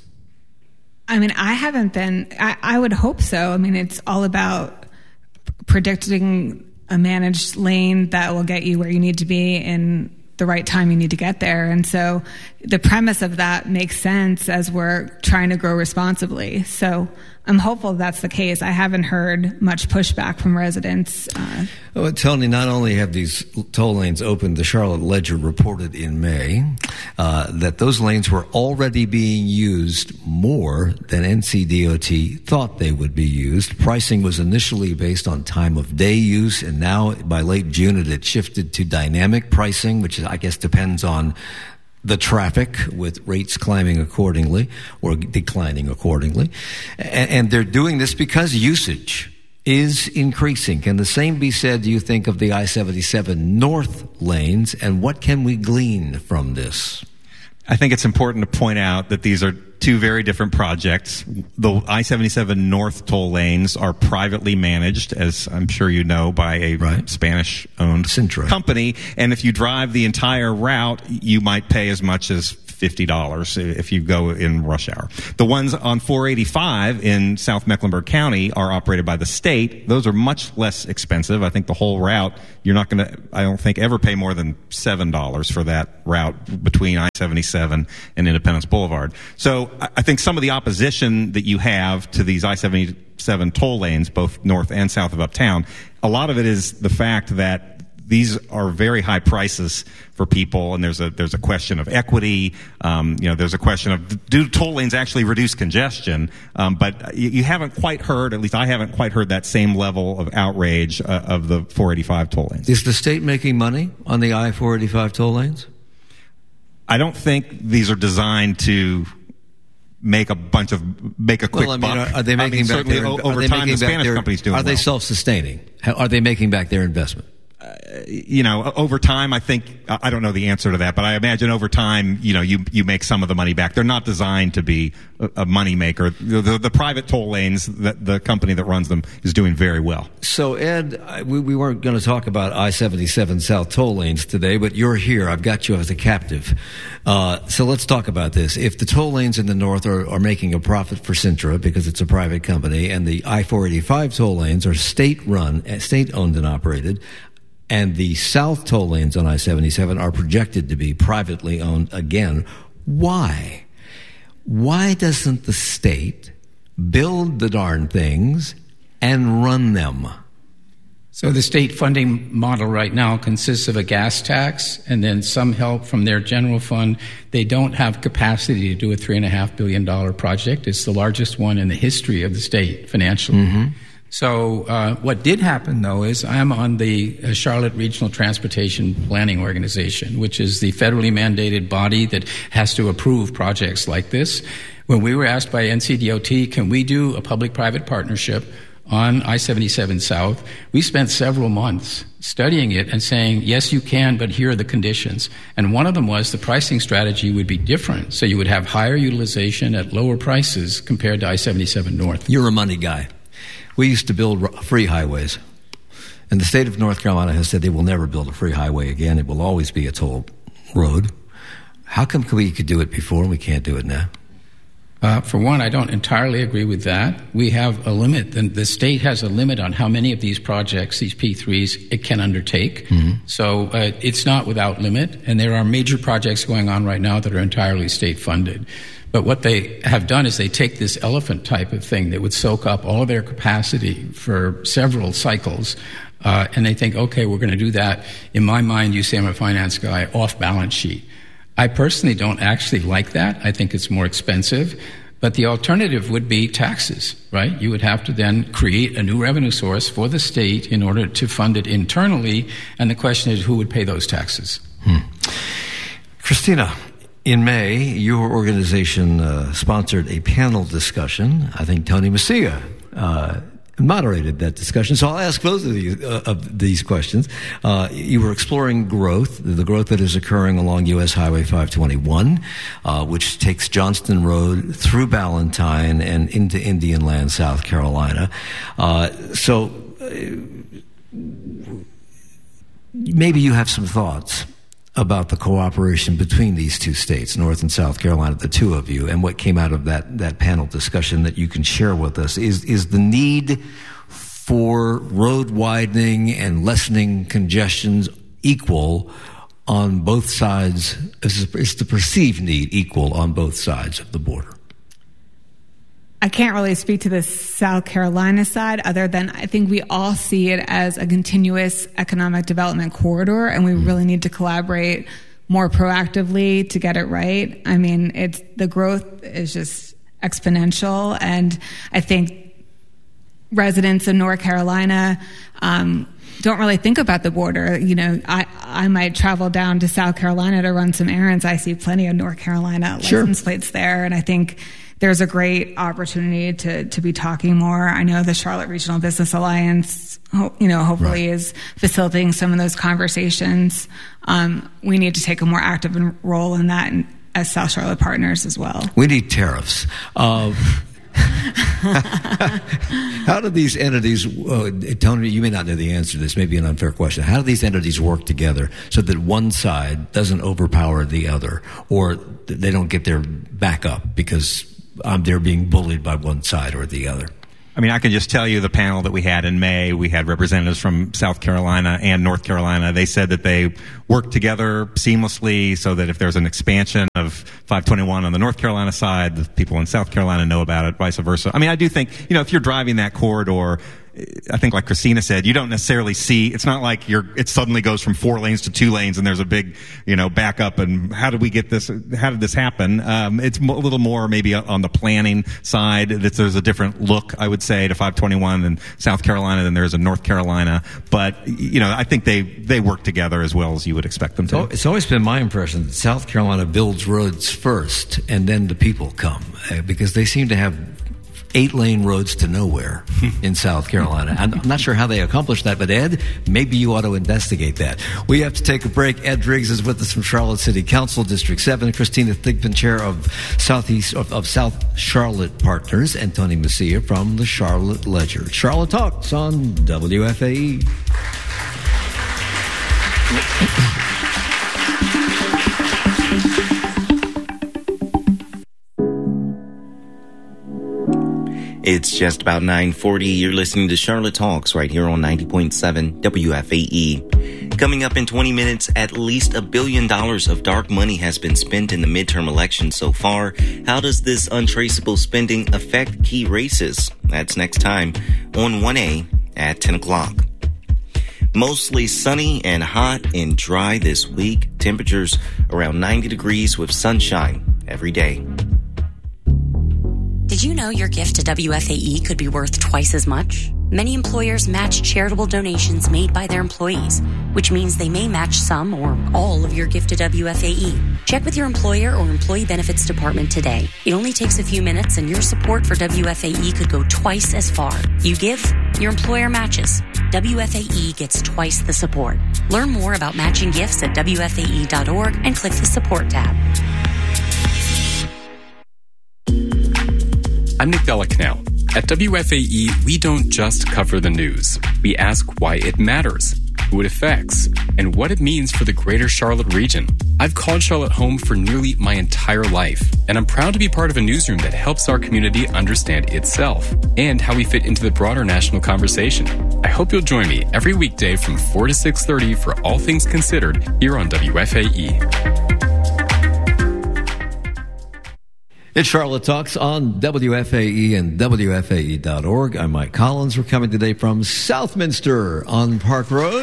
I mean, I haven't been, I, I would hope so. I mean, it's all about predicting a managed lane that will get you where you need to be in the right time you need to get there. And so the premise of that makes sense as we're trying to grow responsibly. So I'm hopeful that's the case. I haven't heard much pushback from residents. Uh, well, Tony, not only have these toll lanes opened, the Charlotte Ledger reported in May uh, that those lanes were already being used more than N C D O T thought they would be used. Pricing was initially based on time of day use, and now by late June it had shifted to dynamic pricing, which I guess depends on the traffic, with rates climbing accordingly or declining accordingly. And, and they're doing this because usage is increasing. Can the same be said, do you think, of the I seventy-seven North lanes, and what can we glean from this? I think it's important to point out that these are two very different projects. The I seventy-seven North toll lanes are privately managed, as I'm sure you know, by a right. Spanish-owned Cintra company. And if you drive the entire route, you might pay as much as fifty dollars if you go in rush hour. The ones on four eighty-five in South Mecklenburg County are operated by the state. Those are much less expensive. I think the whole route, you're not going to, I don't think, ever pay more than seven dollars for that route between I seventy-seven and Independence Boulevard. So I think some of the opposition that you have to these I seventy-seven toll lanes, both north and south of Uptown, a lot of it is the fact that these are very high prices for people, and there's a there's a question of equity. Um, you know, there's a question of, do toll lanes actually reduce congestion? Um, but you, you haven't quite heard, at least I haven't quite heard, that same level of outrage uh, of the four eighty-five toll lanes. Is the state making money on the I four eighty-five toll lanes? I don't think these are designed to make a bunch of make a quick well, I mean, buck. Are, are they making I mean, back certainly their, over time? The Spanish their, companies doing Are they well. self-sustaining? Are they making back their investment? Uh, you know, over time, I think, I don't know the answer to that, but I imagine over time, you know, you, you make some of the money back. They're not designed to be a, a money maker. The, the, the private toll lanes, the, the company that runs them is doing very well. So, Ed, I, we, we weren't going to talk about I seventy-seven South toll lanes today, but you're here. I've got you as a captive. Uh, so let's talk about this. If the toll lanes in the north are, are making a profit for Cintra because it's a private company, and the I four eighty-five toll lanes are state-run, state-owned and operated, and the south toll lanes on I seventy-seven are projected to be privately owned again, why? Why doesn't the state build the darn things and run them? So the state funding model right now consists of a gas tax and then some help from their general fund. They don't have capacity to do a three and a half billion dollar project. It's the largest one in the history of the state financially. Mm-hmm. So uh, what did happen, though, is I'm on the uh, Charlotte Regional Transportation Planning Organization, which is the federally mandated body that has to approve projects like this. When we were asked by N C D O T, can we do a public-private partnership on I seventy-seven South, we spent several months studying it and saying, yes, you can, but here are the conditions. And one of them was the pricing strategy would be different. So you would have higher utilization at lower prices compared to I seventy-seven North. You're a money guy. We used to build free highways, and the state of North Carolina has said they will never build a free highway again. It will always be a toll road. How come we could do it before and we can't do it now? Uh, for one, I don't entirely agree with that. We have a limit. The, the state has a limit on how many of these projects, these P threes, it can undertake. Mm-hmm. So uh, it's not without limit, and there are major projects going on right now that are entirely state-funded. But what they have done is they take this elephant type of thing that would soak up all of their capacity for several cycles, uh, and they think, okay, we're going to do that. In my mind, you say I'm a finance guy, off balance sheet. I personally don't actually like that. I think it's more expensive. But the alternative would be taxes, right? You would have to then create a new revenue source for the state in order to fund it internally, and the question is, who would pay those taxes? Hmm. Christina, in May, your organization uh, sponsored a panel discussion. I think Tony Messia uh, moderated that discussion. So I'll ask both of, you, uh, of these questions. Uh, you were exploring growth, the growth that is occurring along U S Highway five twenty-one, uh, which takes Johnston Road through Ballantyne and into Indian Land, South Carolina. Uh, so uh, maybe you have some thoughts about the cooperation between these two states, North and South Carolina, the two of you, and what came out of that, that panel discussion that you can share with us. Is, is the need for road widening and lessening congestions equal on both sides? Is, is the perceived need equal on both sides of the border? I can't really speak to the South Carolina side other than I think we all see it as a continuous economic development corridor, and we mm. really need to collaborate more proactively to get it right. I mean, it's the growth is just exponential, and I think residents in North Carolina um, don't really think about the border. You know, I, I might travel down to South Carolina to run some errands. I see plenty of North Carolina Sure. license plates there. And I think there's a great opportunity to, to be talking more. I know the Charlotte Regional Business Alliance, you know, hopefully right. is facilitating some of those conversations. Um, we need to take a more active role in that and, as South Charlotte partners as well. We need tariffs. Uh, how do these entities, uh, Tony, you may not know the answer to this, may be an unfair question. How do these entities work together so that one side doesn't overpower the other, or they don't get their back up because um, they're being bullied by one side or the other? I mean, I can just tell you the panel that we had in May, we had representatives from South Carolina and North Carolina. They said that they work together seamlessly so that if there's an expansion of five twenty-one on the North Carolina side, the people in South Carolina know about it, vice versa. I mean, I do think, you know, if you're driving that corridor, I think like Christina said, you don't necessarily see, it's not like you're, it suddenly goes from four lanes to two lanes and there's a big, you know, backup and how did we get this, how did this happen? Um, it's a little more maybe on the planning side that there's a different look, I would say, to five twenty-one in South Carolina than there's in North Carolina. But, you know, I think they, they work together as well as you would expect them to. It's always been my impression that South Carolina builds roads first and then the people come, because they seem to have eight-lane roads to nowhere in South Carolina. I'm not sure how they accomplished that, but Ed, maybe you ought to investigate that. We have to take a break. Ed Driggs is with us from Charlotte City Council, District seven. Christina Thigpen, chair of Southeast of, of South Charlotte Partners, and Tony Messia from the Charlotte Ledger. Charlotte Talks on W F A E. It's just about nine forty. You're listening to Charlotte Talks right here on ninety point seven W F A E. Coming up in twenty minutes, at least a billion dollars of dark money has been spent in the midterm election so far. How does this untraceable spending affect key races? That's next time on one A at ten o'clock. Mostly sunny and hot and dry this week. Temperatures around ninety degrees with sunshine every day. Did you know your gift to W F A E could be worth twice as much? Many employers match charitable donations made by their employees, which means they may match some or all of your gift to W F A E. Check with your employer or employee benefits department today. It only takes a few minutes and your support for W F A E could go twice as far. You give, your employer matches. W F A E gets twice the support. Learn more about matching gifts at W F A E dot org and click the support tab. I'm Nick Della-Canal. At W F A E, we don't just cover the news. We ask why it matters, who it affects, and what it means for the greater Charlotte region. I've called Charlotte home for nearly my entire life, and I'm proud to be part of a newsroom that helps our community understand itself and how we fit into the broader national conversation. I hope you'll join me every weekday from four to six thirty for All Things Considered here on W F A E. It's Charlotte Talks on W F A E and W F A E dot org. I'm Mike Collins. We're coming today from Southminster on Park Road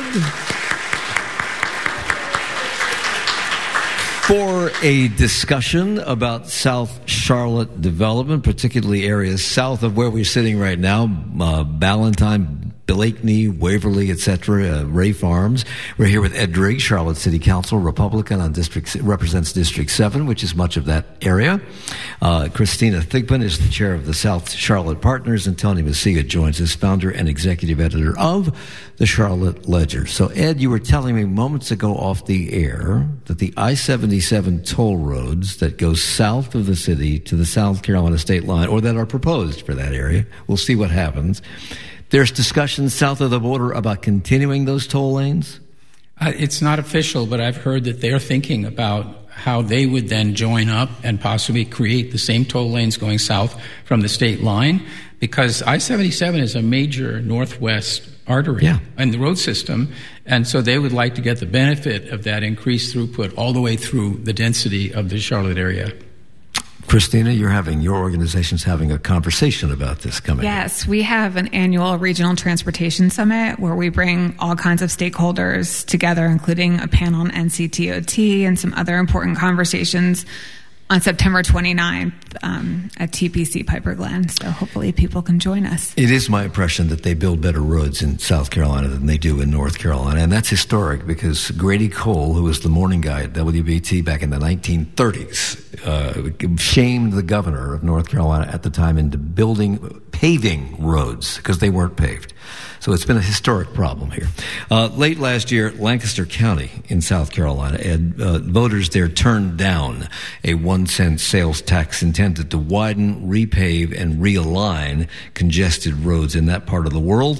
for a discussion about South Charlotte development, particularly areas south of where we're sitting right now, uh, Ballantyne, Blakeney, Waverly, et cetera, uh, Ray Farms. We're here with Ed Driggs, Charlotte City Council, Republican, on District represents District seven, which is much of that area. Uh, Christina Thigpen is the chair of the South Charlotte Partners, and Tony Messia joins us, founder and executive editor of the Charlotte Ledger. So, Ed, you were telling me moments ago off the air that the I seventy-seven toll roads that go south of the city to the South Carolina state line, or that are proposed for that area, we'll see what happens. There's discussion south of the border about continuing those toll lanes? Uh, it's not official, but I've heard that they're thinking about how they would then join up and possibly create the same toll lanes going south from the state line, because I seventy-seven is a major northwest artery yeah. in the road system, and so they would like to get the benefit of that increased throughput all the way through the density of the Charlotte area. Christina, you're having, your organization's having a conversation about this coming Yes, up. We have an annual regional transportation summit where we bring all kinds of stakeholders together, including a panel on N C T O T and some other important conversations. on September twenty-ninth um, at T P C Piper Glen. So hopefully people can join us. It is my impression that they build better roads in South Carolina than they do in North Carolina. And that's historic because Grady Cole, who was the morning guy at W B T back in the nineteen thirties, uh, shamed the governor of North Carolina at the time into building, paving roads because they weren't paved. So it's been a historic problem here. Uh, late last year, Lancaster County in South Carolina, Ed, uh, voters there turned down a one cent sales tax intended to widen, repave, and realign congested roads in that part of the world.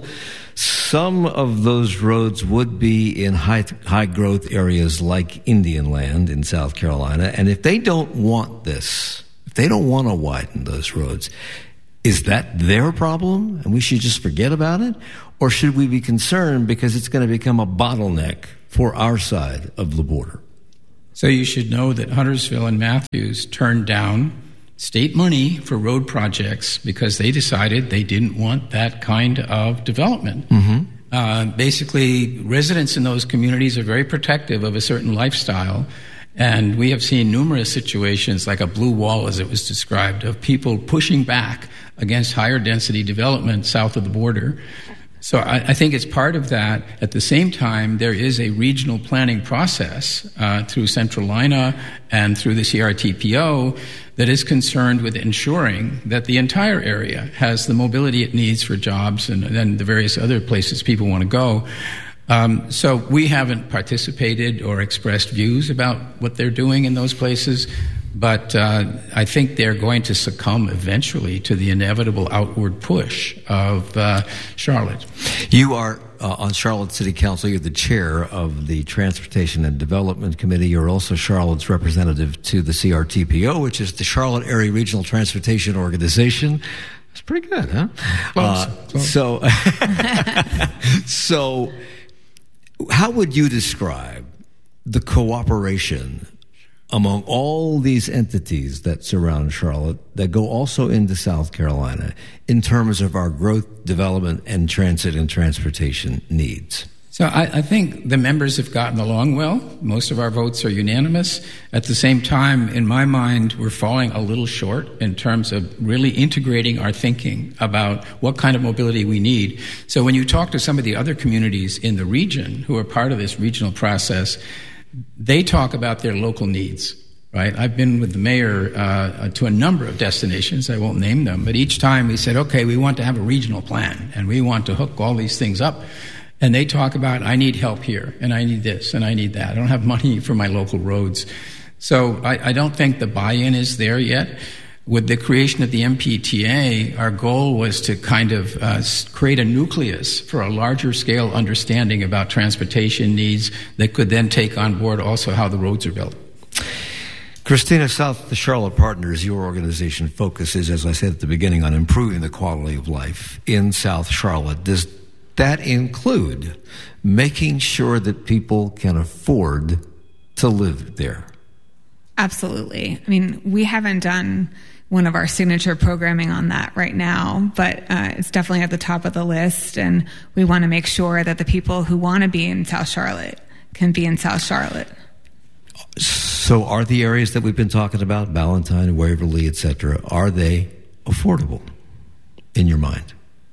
Some of those roads would be in high, high growth areas like Indian Land in South Carolina. And if they don't want this, if they don't want to widen those roads, is that their problem and we should just forget about it? Or should we be concerned because it's going to become a bottleneck for our side of the border? So you should know that Huntersville and Matthews turned down state money for road projects because they decided they didn't want that kind of development. Mm-hmm. Uh, basically, residents in those communities are very protective of a certain lifestyle. And we have seen numerous situations, like a blue wall, as it was described, of people pushing back against higher density development south of the border. So I, I think it's part of that. At the same time, there is a regional planning process uh, through Central L I N A and through the C R T P O that is concerned with ensuring that the entire area has the mobility it needs for jobs and then the various other places people want to go. Um, so we haven't participated or expressed views about what they're doing in those places, but uh, I think they're going to succumb eventually to the inevitable outward push of uh, Charlotte. You are uh, on Charlotte City Council. You're the chair of the Transportation and Development Committee. You're also Charlotte's representative to the C R T P O, which is the Charlotte Area Regional Transportation Organization. It's pretty good, huh? Close, uh, close. So, so. How would you describe the cooperation among all these entities that surround Charlotte that go also into South Carolina in terms of our growth, development, and transit and transportation needs? So I, I think the members have gotten along well. Most of our votes are unanimous. At the same time, in my mind, we're falling a little short in terms of really integrating our thinking about what kind of mobility we need. So when you talk to some of the other communities in the region who are part of this regional process, they talk about their local needs. Right? I've been with the mayor uh, to a number of destinations. I won't name them, but each time we said, okay, we want to have a regional plan, and we want to hook all these things up. And they talk about, I need help here, and I need this, and I need that. I don't have money for my local roads. So I, I don't think the buy-in is there yet. With the creation of the M P T A, our goal was to kind of uh, create a nucleus for a larger scale understanding about transportation needs that could then take on board also how the roads are built. Christina, South the Charlotte Partners, your organization focuses, as I said at the beginning, on improving the quality of life in South Charlotte. Does that include making sure that people can afford to live there? Absolutely. I mean, we haven't done one of our signature programming on that right now, but uh, it's definitely at the top of the list, and we want to make sure that the people who want to be in South Charlotte can be in South Charlotte. So are the areas that we've been talking about, Ballantyne, Waverly, et cetera, are they affordable in your mind?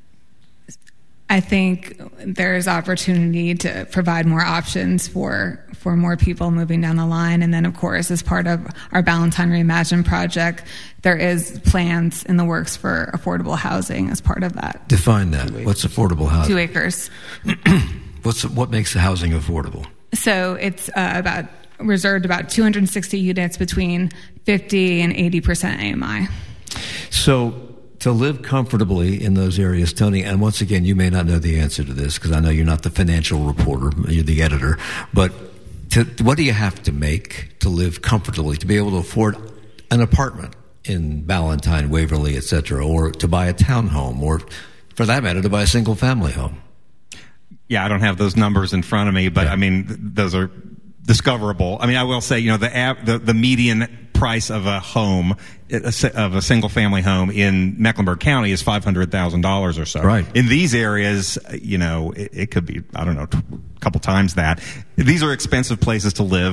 I think there's opportunity to provide more options for for more people moving down the line. And then, of course, as part of our Ballantyne Reimagine project, there is plans in the works for affordable housing as part of that. Define that. What's affordable housing? Two acres. What's what makes the housing affordable? So it's uh, about reserved about two hundred sixty units between fifty and eighty percent A M I. So to live comfortably in those areas, Tony, and once again, you may not know the answer to this because I know you're not the financial reporter, you're the editor, but to, what do you have to make to live comfortably, to be able to afford an apartment in Ballantyne, Waverly, et cetera, or to buy a townhome, or for that matter, to buy a single family home? Yeah, I don't have those numbers in front of me, but yeah. I mean, th- those are discoverable. I mean, I will say, you know, the ab- the, the median price of a home, of a single family home in Mecklenburg County is five hundred thousand dollars or so. Right. In these areas, you know, it, it could be, I don't know, a couple times that. These are expensive places to live.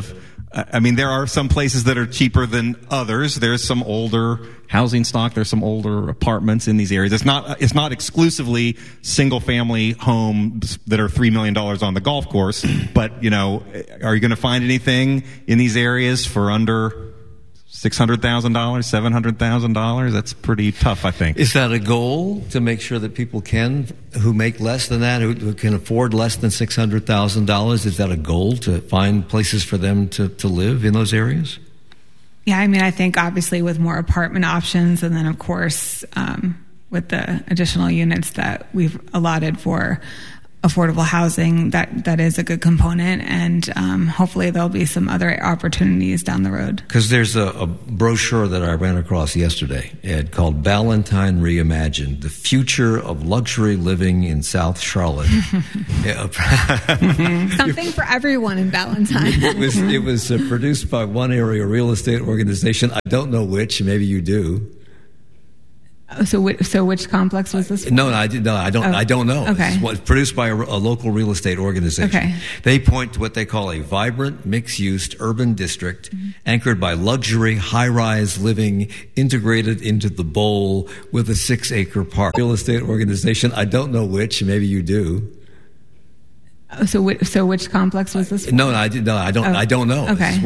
I mean, there are some places that are cheaper than others. There's some older housing stock. There's some older apartments in these areas. It's not, it's not exclusively single family homes that are three million dollars on the golf course. But, you know, are you going to find anything in these areas for under six hundred thousand dollars, seven hundred thousand dollars? That's pretty tough, I think. Is that a goal to make sure that people can, who make less than that, who, who can afford less than six hundred thousand dollars, is that a goal to find places for them to, to live in those areas? Yeah, I mean, I think obviously with more apartment options, and then of course um, with the additional units that we've allotted for affordable housing, that that is a good component, and um, hopefully there'll be some other opportunities down the road. Because there's a, a brochure that I ran across yesterday, Ed, called Ballantyne Reimagined, the future of luxury living in South Charlotte. Something for everyone in Ballantyne. It was, it was uh, produced by one area real estate organization. I don't know which, maybe you do. So, which, so which complex was this for? No, no, I did. No, I don't. Oh, I don't know. Okay. It's what, produced by a, a local real estate organization. Okay. They point to what they call a vibrant, mixed-use urban district mm-hmm. anchored by luxury, high-rise living, integrated into the bowl with a six-acre park. Real estate organization. I don't know which. Maybe you do. So, which, so which complex was this for? No, no, I did. No, I don't. Oh, I don't know. Okay.